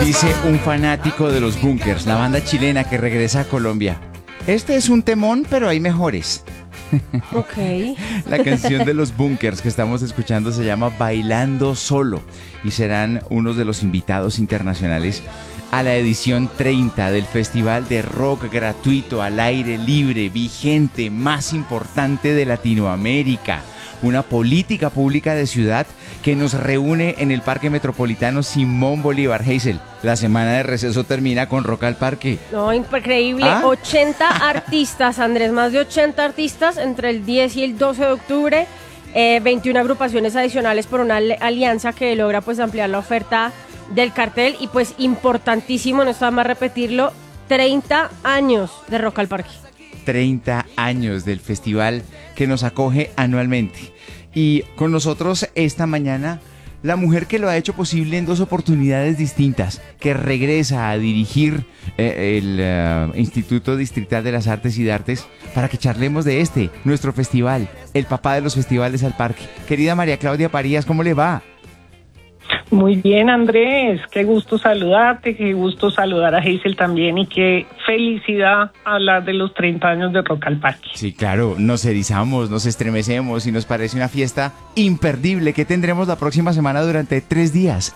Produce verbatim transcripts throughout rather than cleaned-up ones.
Dice un fanático de los Bunkers, la banda chilena que regresa a Colombia. Este es un temón, pero hay mejores. Ok. La canción de los Bunkers que estamos escuchando se llama Bailando Solo y serán unos de los invitados internacionales a la edición treinta del Festival de Rock Gratuito al Aire Libre vigente más importante de Latinoamérica. Una política pública de ciudad que nos reúne en el Parque Metropolitano Simón Bolívar. Hazel, la semana de receso termina con Rock al Parque. No, increíble. ¿Ah? ochenta artistas, Andrés, más de ochenta artistas entre el diez y el doce de octubre. Eh, veintiuna agrupaciones adicionales por una alianza que logra pues ampliar la oferta del cartel. Y pues importantísimo, no está más repetirlo, treinta años de Rock al Parque. treinta años del festival que nos acoge anualmente. Y con nosotros esta mañana, la mujer que lo ha hecho posible en dos oportunidades distintas, que regresa a dirigir eh, el uh, Instituto Distrital de las Artes y de Artes para que charlemos de este, nuestro festival, el papá de los festivales al parque. Querida María Claudia Parías, ¿cómo le va? Muy bien, Andrés, qué gusto saludarte, qué gusto saludar a Hazel también y qué felicidad hablar de los treinta años de Rock al Parque. Sí, claro, nos erizamos, nos estremecemos y nos parece una fiesta imperdible que tendremos la próxima semana durante tres días.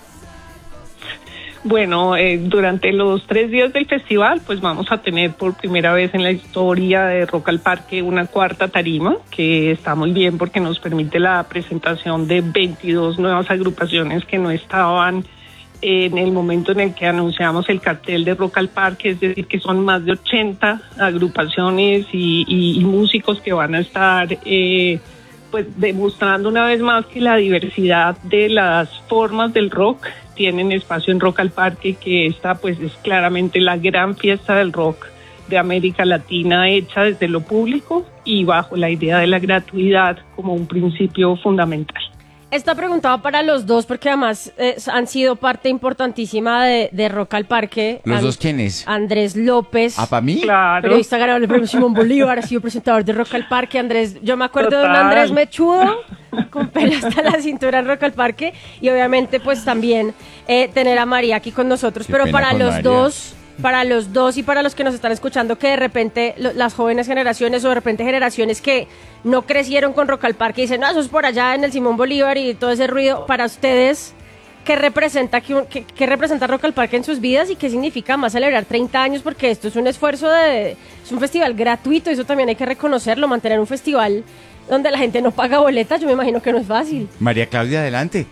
Bueno, eh, durante los tres días del festival, pues vamos a tener por primera vez en la historia de Rock al Parque una cuarta tarima, que está muy bien porque nos permite la presentación de veintidós nuevas agrupaciones que no estaban en el momento en el que anunciamos el cartel de Rock al Parque, es decir, que son más de ochenta agrupaciones y, y, y músicos que van a estar eh, pues demostrando una vez más que la diversidad de las formas del rock tienen espacio en Rock al Parque, que esta pues es claramente la gran fiesta del rock de América Latina hecha desde lo público y bajo la idea de la gratuidad como un principio fundamental. Esta pregunta va para los dos porque además eh, han sido parte importantísima de, de Rock al Parque. ¿Los An- dos quiénes? Andrés López. ¿Ah, para mí? Claro. Periodista ganador del premio Simón Bolívar, ha sido presentador de Rock al Parque. Andrés, yo me acuerdo Total. de un Andrés mechudo con pelo hasta la cintura en Rock al Parque y obviamente pues también eh, tener a María aquí con nosotros. Qué Pero pena para con los María. dos, para los dos y para los que nos están escuchando que de repente lo, las jóvenes generaciones o de repente generaciones que no crecieron con Rock al Parque y dicen, no, eso es por allá en el Simón Bolívar y todo ese ruido, para ustedes, ¿qué representa, qué, qué, qué representa Rock al Parque en sus vidas y qué significa más celebrar treinta años? Porque esto es un esfuerzo de, es un festival gratuito, eso también hay que reconocerlo, mantener un festival donde la gente no paga boletas, yo me imagino que no es fácil. María Claudia, adelante.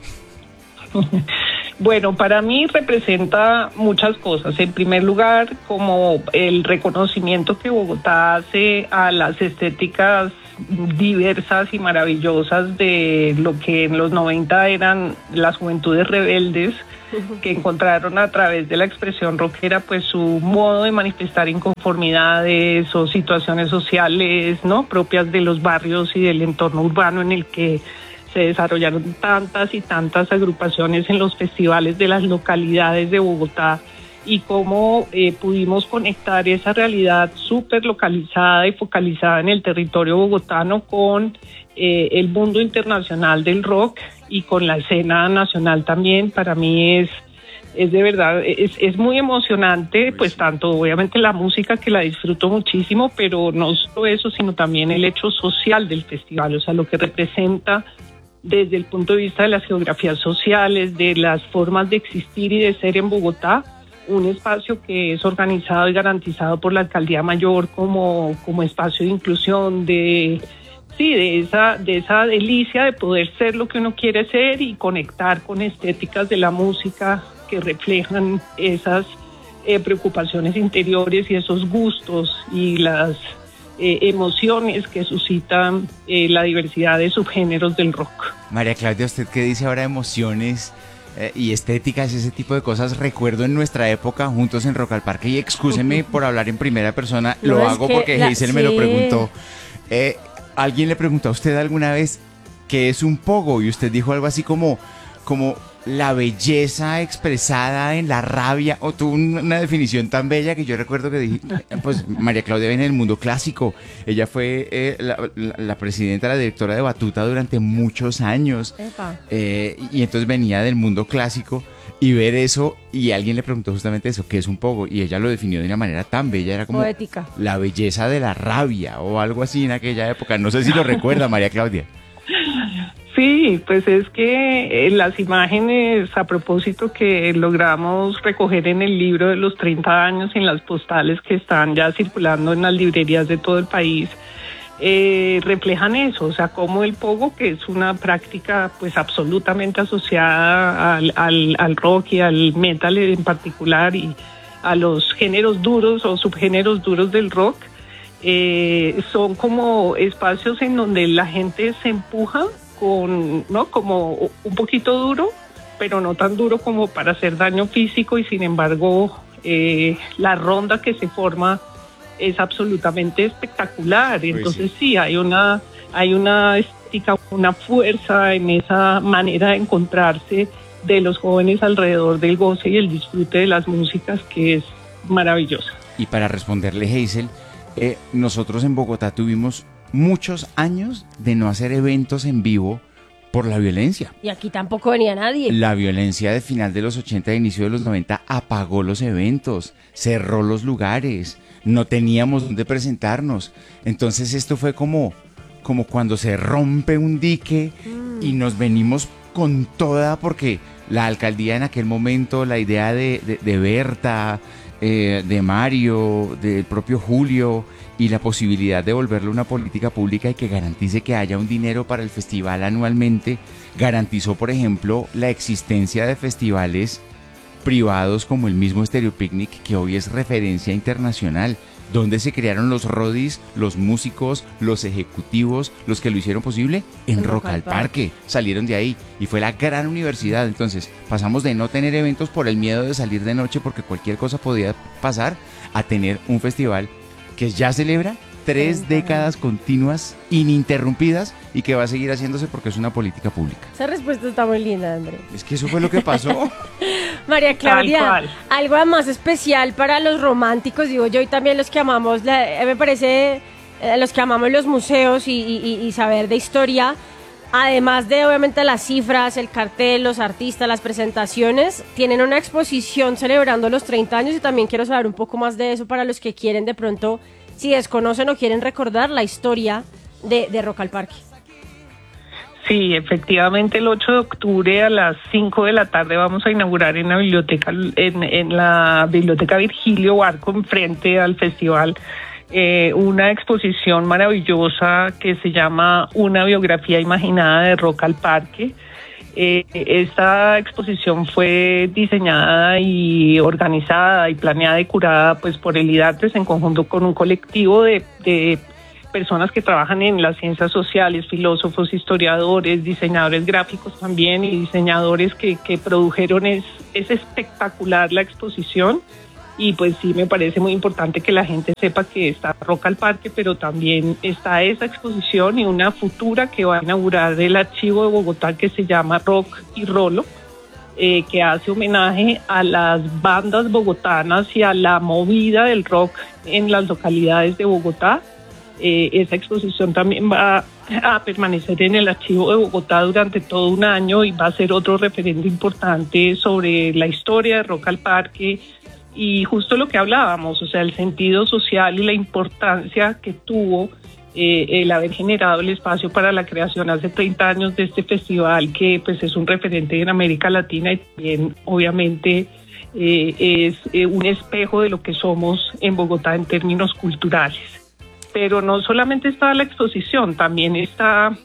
Bueno, para mí representa muchas cosas. En primer lugar, como el reconocimiento que Bogotá hace a las estéticas diversas y maravillosas de lo que en los noventa eran las juventudes rebeldes, que encontraron a través de la expresión rockera pues su modo de manifestar inconformidades o situaciones sociales, ¿no?, propias de los barrios y del entorno urbano en el que se desarrollaron tantas y tantas agrupaciones en los festivales de las localidades de Bogotá, y cómo eh, pudimos conectar esa realidad súper localizada y focalizada en el territorio bogotano con eh, el mundo internacional del rock y con la escena nacional también. Para mí es, es de verdad, es, es muy emocionante, pues tanto obviamente la música, que la disfruto muchísimo, pero no solo eso, sino también el hecho social del festival, o sea, lo que representa desde el punto de vista de las geografías sociales, de las formas de existir y de ser en Bogotá, un espacio que es organizado y garantizado por la Alcaldía Mayor como, como espacio de inclusión, de, sí, de esa, de esa delicia de poder ser lo que uno quiere ser y conectar con estéticas de la música que reflejan esas eh, preocupaciones interiores y esos gustos y las eh, emociones que suscitan eh, la diversidad de subgéneros del rock. María Claudia, ¿usted qué dice ahora? Emociones eh, y estéticas, ese tipo de cosas. Recuerdo en nuestra época juntos en Rock al Parque, y excúseme por hablar en primera persona, No, lo es hago que porque la- Hazel me lo sí. preguntó. Eh, ¿Alguien le preguntó a usted alguna vez qué es un pogo? Y usted dijo algo así como, como la belleza expresada en la rabia, o tuvo una definición tan bella que yo recuerdo que dije, pues María Claudia viene del mundo clásico, ella fue eh, la, la, la presidenta, la directora de Batuta durante muchos años, Epa. eh, y entonces venía del mundo clásico, Y ver eso, y alguien le preguntó justamente eso, ¿qué es un pogo? Y ella lo definió de una manera tan bella, era como Poética. La belleza de la rabia o algo así en aquella época. No sé si lo recuerda, María Claudia. Sí, pues es que eh, las imágenes a propósito que logramos recoger en el libro de los treinta años, en las postales que están ya circulando en las librerías de todo el país, eh, reflejan eso, o sea, como el pogo, que es una práctica pues absolutamente asociada al, al, al rock y al metal en particular y a los géneros duros o subgéneros duros del rock, eh, son como espacios en donde la gente se empuja con, ¿no? Como un poquito duro, pero no tan duro como para hacer daño físico, y sin embargo eh, la ronda que se forma es absolutamente espectacular. Entonces sí. sí, hay una hay una estética, una fuerza en esa manera de encontrarse de los jóvenes alrededor del goce y el disfrute de las músicas, que es maravillosa. Y para responderle, Hazel, eh, nosotros en Bogotá tuvimos muchos años de no hacer eventos en vivo por la violencia. Y aquí tampoco venía nadie. La violencia de final de los ochenta e inicio de los noventa apagó los eventos, cerró los lugares, no teníamos dónde presentarnos. Entonces esto fue como, como cuando se rompe un dique mm. y nos venimos con toda, porque la alcaldía en aquel momento, la idea de, de, de Berta, eh, de Mario, del propio Julio, y la posibilidad de volverlo una política pública y que garantice que haya un dinero para el festival anualmente, garantizó, por ejemplo, la existencia de festivales privados como el mismo Stereo Picnic, que hoy es referencia internacional, donde se crearon los rodis, los músicos, los ejecutivos, los que lo hicieron posible en, en Rock al Parque. Salieron de ahí y fue la gran universidad. Entonces pasamos de no tener eventos por el miedo de salir de noche porque cualquier cosa podía pasar, a tener un festival que ya celebra tres décadas continuas, ininterrumpidas, y que va a seguir haciéndose porque es una política pública. Esa respuesta está muy linda, André. Es que eso fue lo que pasó. María Claudia, algo más especial para los románticos, digo yo, y también los que amamos, la, me parece, eh, los que amamos los museos y, y, y saber de historia, además de obviamente las cifras, el cartel, los artistas, las presentaciones, tienen una exposición celebrando los treinta años, y también quiero saber un poco más de eso para los que quieren de pronto, si desconocen o quieren recordar la historia de, de Rock al Parque. Sí, efectivamente el ocho de octubre a las cinco de la tarde vamos a inaugurar en la biblioteca, en, en la biblioteca Virgilio Barco, enfrente al festival, eh, una exposición maravillosa que se llama Una biografía imaginada de Rock al Parque. Eh, esta exposición fue diseñada y organizada y planeada y curada pues por el IDARTES en conjunto con un colectivo de, de personas que trabajan en las ciencias sociales, filósofos, historiadores, diseñadores gráficos también, y diseñadores que, que produjeron. Es, es espectacular la exposición, y pues sí me parece muy importante que la gente sepa que está Rock al Parque, pero también está esa exposición y una futura que va a inaugurar el Archivo de Bogotá, que se llama Rock y Rolo, eh, que hace homenaje a las bandas bogotanas y a la movida del rock en las localidades de Bogotá. Eh, esa exposición también va a permanecer en el Archivo de Bogotá durante todo un año y va a ser otro referente importante sobre la historia de Rock al Parque y justo lo que hablábamos, o sea, el sentido social y la importancia que tuvo eh, el haber generado el espacio para la creación hace treinta años de este festival, que pues es un referente en América Latina y también obviamente eh, es eh, un espejo de lo que somos en Bogotá en términos culturales. Pero no solamente está la exposición, también está,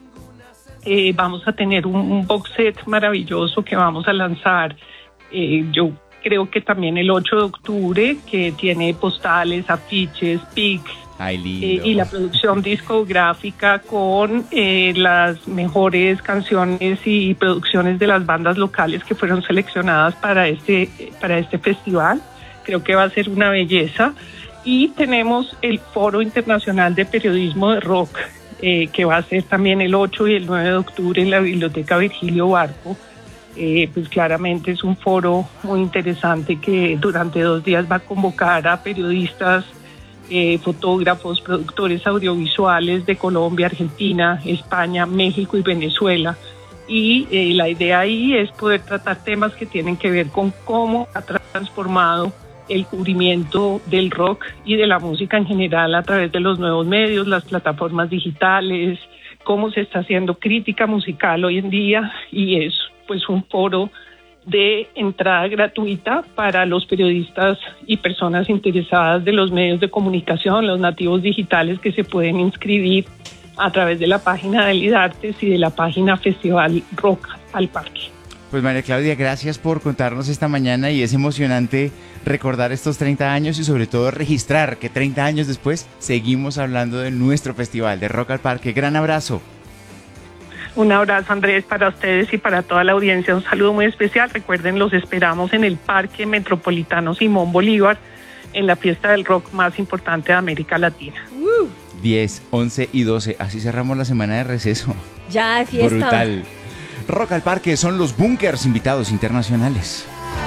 eh, vamos a tener un, un box set maravilloso que vamos a lanzar, eh, yo creo que también el ocho de octubre, que tiene postales, afiches, pics, eh, y la producción discográfica con eh, las mejores canciones y producciones de las bandas locales que fueron seleccionadas para este, para este festival. Creo que va a ser una belleza. Y tenemos el Foro Internacional de Periodismo de Rock, eh, que va a ser también el ocho y el nueve de octubre en la Biblioteca Virgilio Barco. Eh, pues claramente es un foro muy interesante que durante dos días va a convocar a periodistas, eh, fotógrafos, productores audiovisuales de Colombia, Argentina, España, México y Venezuela, y eh, la idea ahí es poder tratar temas que tienen que ver con cómo ha transformado el cubrimiento del rock y de la música en general a través de los nuevos medios, las plataformas digitales, cómo se está haciendo crítica musical hoy en día, y es pues un foro de entrada gratuita para los periodistas y personas interesadas de los medios de comunicación, los nativos digitales, que se pueden inscribir a través de la página de Lidartes y de la página Festival Rock al Parque. Pues María Claudia, gracias por contarnos esta mañana, y es emocionante recordar estos treinta años y sobre todo registrar que treinta años después seguimos hablando de nuestro Festival de Rock al Parque. Gran abrazo. Un abrazo, Andrés, para ustedes y para toda la audiencia. Un saludo muy especial. Recuerden, los esperamos en el Parque Metropolitano Simón Bolívar, en la fiesta del rock más importante de América Latina. Uh. diez, once y doce. Así cerramos la semana de receso. Ya de fiesta. Brutal. Rock al Parque son los Bunkers, invitados internacionales.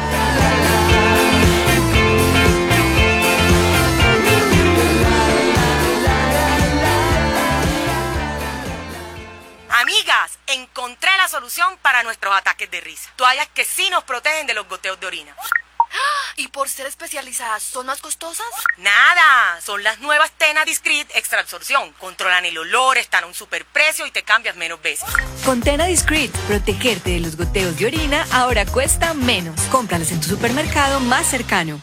Amigas, encontré la solución para nuestros ataques de risa. Toallas que sí nos protegen de los goteos de orina. ¿Y por ser especializadas son más costosas? Nada, son las nuevas Tena Discreet Extra Absorción. Controlan el olor, están a un superprecio y te cambias menos veces. Con Tena Discreet, protegerte de los goteos de orina ahora cuesta menos. Cómpralas en tu supermercado más cercano.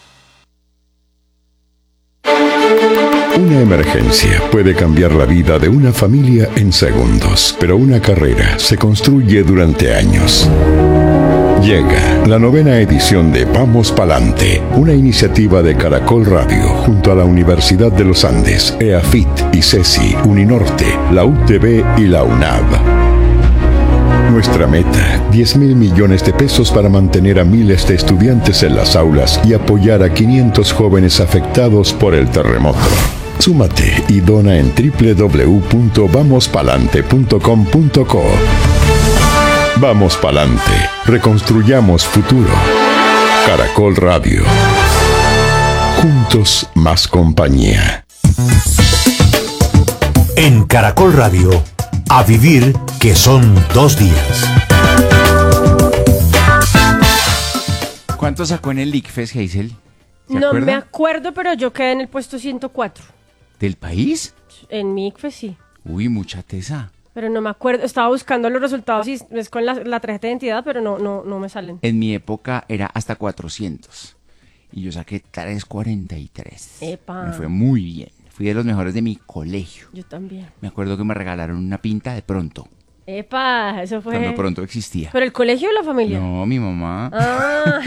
Una emergencia puede cambiar la vida de una familia en segundos, pero una carrera se construye durante años. Llega la novena edición de Vamos Palante, una iniciativa de Caracol Radio junto a la Universidad de los Andes, EAFIT, ICESI, Uninorte, la U T B y la UNAV. Nuestra meta, diez mil millones de pesos para mantener a miles de estudiantes en las aulas y apoyar a quinientos jóvenes afectados por el terremoto. Súmate y dona en doble u doble u doble u punto vamos palante punto com punto co. Vamos Palante, reconstruyamos futuro. Caracol Radio. Juntos más compañía. En Caracol Radio, a vivir que son dos días. ¿Cuánto sacó en el ICFES, Hazel? No me acuerdo, pero yo quedé en el puesto ciento cuatro. ¿Del país? En mi ICFES sí. Uy, mucha tesa. Pero no me acuerdo, estaba buscando los resultados y es con la, la tarjeta de identidad, pero no, no, no me salen. En mi época era hasta cuatrocientos y yo saqué trescientos cuarenta y tres. Epa. Me fue muy bien. Fui de los mejores de mi colegio. Yo también. Me acuerdo que me regalaron una pinta de Pronto. Epa, eso fue... Cuando Pronto existía. ¿Pero el colegio o la familia? No, mi mamá. Ah.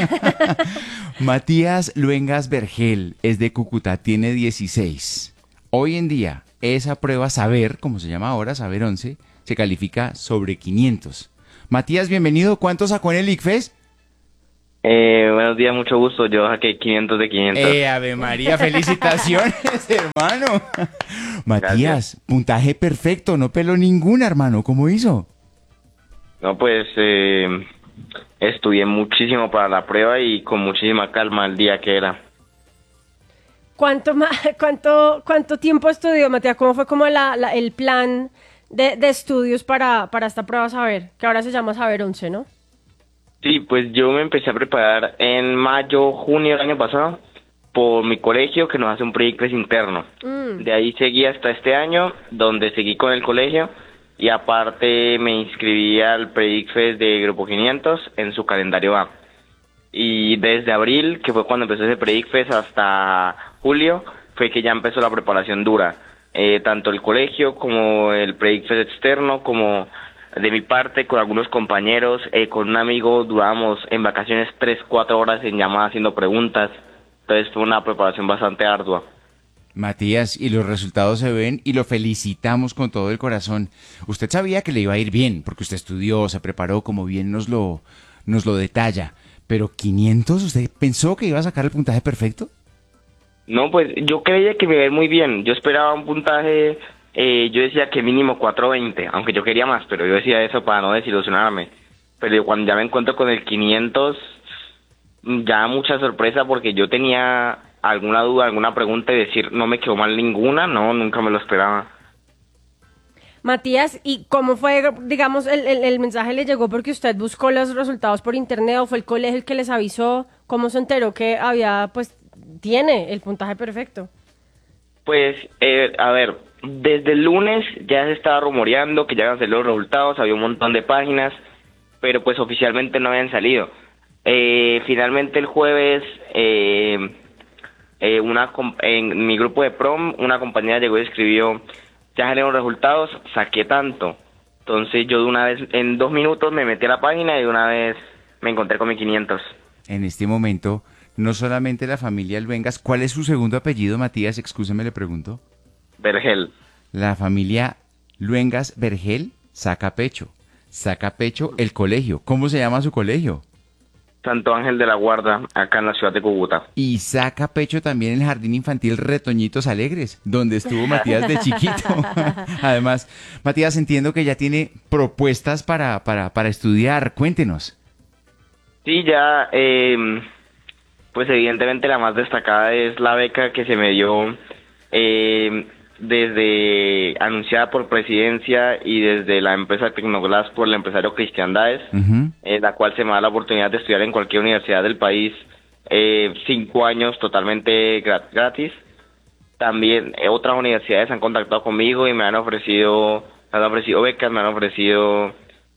Matías Luengas Vergel es de Cúcuta, tiene dieciséis. Hoy en día, esa prueba Saber, como se llama ahora, Saber once, se califica sobre quinientos. Matías, bienvenido. ¿Cuánto sacó en el ICFES? Eh, buenos días, mucho gusto. Yo saqué quinientos de quinientos. Eh, Ave María, felicitaciones, hermano. Matías, Gracias. Puntaje perfecto, no peló ninguna, hermano. ¿Cómo hizo? No, pues eh, estudié muchísimo para la prueba y con muchísima calma el día que era. ¿Cuánto, ma- cuánto, cuánto tiempo estudió, Matías? ¿Cómo fue como la, la- el plan de, de estudios para, para esta prueba Saber? Que ahora se llama Saber once, ¿no? Sí, pues yo me empecé a preparar en mayo, junio del año pasado por mi colegio, que nos hace un pre-ICFES interno. Mm. De ahí seguí hasta este año, donde seguí con el colegio y aparte me inscribí al pre-ICFES de Grupo quinientos en su calendario A. Y desde abril, que fue cuando empezó ese pre-ICFES, hasta julio, fue que ya empezó la preparación dura. Eh, tanto el colegio como el pre-ICFES externo, como de mi parte con algunos compañeros, eh, con un amigo duramos en vacaciones tres, cuatro horas en llamada haciendo preguntas. Entonces fue una preparación bastante ardua. Matías, y los resultados se ven y lo felicitamos con todo el corazón. Usted sabía que le iba a ir bien, porque usted estudió, se preparó, como bien nos lo, nos lo detalla. Pero quinientos, ¿usted pensó que iba a sacar el puntaje perfecto? No, pues yo creía que me iba a ir muy bien. Yo esperaba un puntaje, eh, yo decía que mínimo cuatro veinte, aunque yo quería más, pero yo decía eso para no desilusionarme. Pero cuando ya me encuentro con el quinientos, ya mucha sorpresa porque yo tenía alguna duda, alguna pregunta y decir no me quedó mal ninguna, no, nunca me lo esperaba. Matías, ¿y cómo fue, digamos, el, el, el mensaje le llegó porque usted buscó los resultados por internet o fue el colegio el que les avisó? ¿Cómo se enteró que había, pues, tiene el puntaje perfecto? Pues, eh, a ver, desde el lunes ya se estaba rumoreando que ya iban a salir los resultados, había un montón de páginas, pero pues oficialmente no habían salido. Eh, finalmente el jueves, eh, eh, una en mi grupo de prom, una compañera llegó y escribió, ya salieron los resultados, saqué tanto. Entonces yo de una vez, en dos minutos me metí a la página y de una vez me encontré con mi quinientos. En este momento, no solamente la familia Luengas, ¿cuál es su segundo apellido, Matías? Excúseme, le pregunto. Vergel. La familia Luengas Vergel saca pecho. Saca pecho el colegio. ¿Cómo se llama su colegio? Santo Ángel de la Guarda, acá en la ciudad de Cúcuta. Y saca pecho también el Jardín Infantil Retoñitos Alegres, donde estuvo Matías de chiquito. Además, Matías, entiendo que ya tiene propuestas para, para, para estudiar. Cuéntenos. Sí, ya, eh, pues evidentemente la más destacada es la beca que se me dio eh, desde anunciada por Presidencia y desde la empresa Tecnoglass por el empresario Cristian Daes, uh-huh. eh, la cual se me da la oportunidad de estudiar en cualquier universidad del país, eh, cinco años totalmente gratis. También eh, otras universidades han contactado conmigo y me han ofrecido, me han ofrecido becas, me han ofrecido,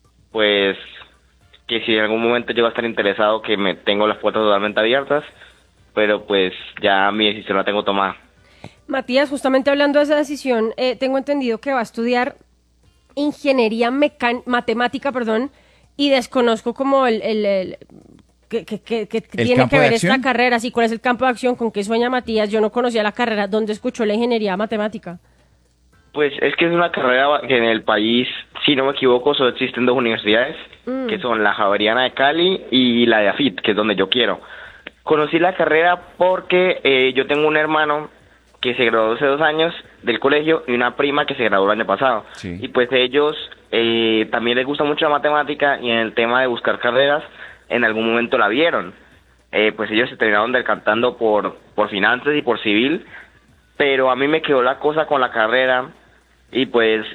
pues, que si en algún momento yo voy a estar interesado, que me tengo las puertas totalmente abiertas, pero pues ya mi decisión la tengo tomada. Matías, justamente hablando de esa decisión, eh, tengo entendido que va a estudiar ingeniería mecan- matemática, perdón, y desconozco como el, el, el que, que, que, que tiene que ver esta carrera, sí, cuál es el campo de acción, con qué sueña Matías. Yo no conocía la carrera, ¿dónde escuchó la ingeniería matemática? Pues es que es una carrera que en el país, si no me equivoco, solo existen dos universidades, mm. que son la Javeriana de Cali y la de AFIT, que es donde yo quiero. Conocí la carrera porque eh, yo tengo un hermano que se graduó hace dos años del colegio y una prima que se graduó el año pasado. Sí. Y pues ellos eh, también les gusta mucho la matemática y en el tema de buscar carreras, en algún momento la vieron. Eh, pues ellos se terminaron decantando por, por finanzas y por civil, pero a mí me quedó la cosa con la carrera y pues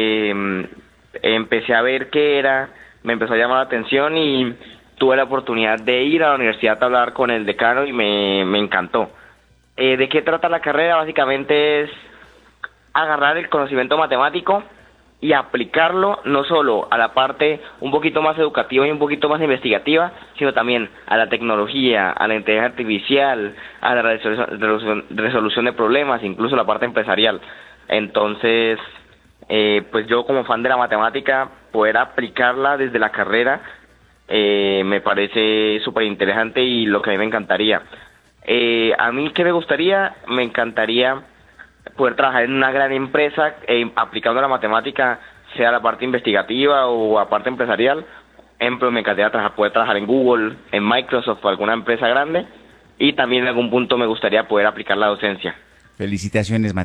eh, empecé a ver qué era, me empezó a llamar la atención y tuve la oportunidad de ir a la universidad a hablar con el decano y me, me encantó. Eh, ¿De qué trata la carrera? Básicamente es agarrar el conocimiento matemático y aplicarlo no solo a la parte un poquito más educativa y un poquito más investigativa, sino también a la tecnología, a la inteligencia artificial, a la resolución, resolución de problemas, incluso la parte empresarial. Entonces, eh, pues yo como fan de la matemática, poder aplicarla desde la carrera eh, me parece súper interesante y lo que a mí me encantaría. Eh, a mí, ¿qué me gustaría? Me encantaría poder trabajar en una gran empresa eh, aplicando la matemática, sea la parte investigativa o la parte empresarial. Ejemplo, me encantaría trabajar, poder trabajar en Google, en Microsoft o alguna empresa grande. Y también en algún punto me gustaría poder aplicar la docencia. Felicitaciones, Matías.